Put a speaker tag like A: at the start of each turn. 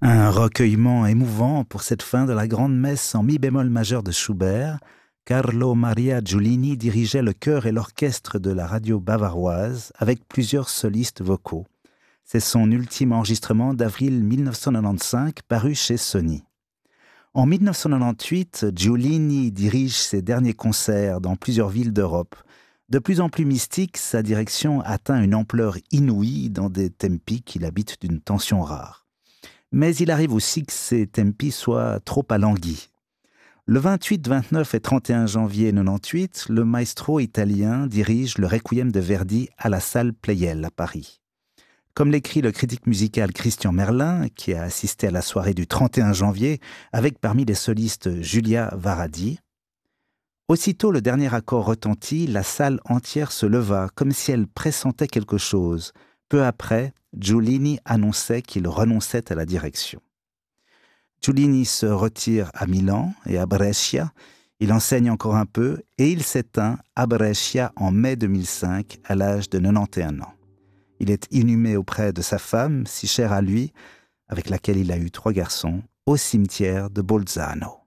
A: Un recueillement émouvant pour cette fin de la grande messe en mi bémol majeur de Schubert. Carlo Maria Giulini dirigeait le chœur et l'orchestre de la radio bavaroise avec plusieurs solistes vocaux. C'est son ultime enregistrement d'avril 1995 paru chez Sony. En 1998, Giulini dirige ses derniers concerts dans plusieurs villes d'Europe. De plus en plus mystique, sa direction atteint une ampleur inouïe dans des tempi qu'il habite d'une tension rare. Mais il arrive aussi que ces tempi soient trop alanguis. Le 28, 29 et 31 janvier 98, le maestro italien dirige le Requiem de Verdi à la salle Pleyel à Paris. Comme l'écrit le critique musical Christian Merlin, qui a assisté à la soirée du 31 janvier, avec parmi les solistes Julia Varadi, aussitôt le dernier accord retentit, la salle entière se leva, comme si elle pressentait quelque chose. Peu après, Giulini annonçait qu'il renonçait à la direction. Giulini se retire à Milan et à Brescia. Il enseigne encore un peu et il s'éteint à Brescia en mai 2005 à l'âge de 91 ans. Il est inhumé auprès de sa femme, si chère à lui, avec laquelle il a eu 3 garçons, au cimetière de Bolzano.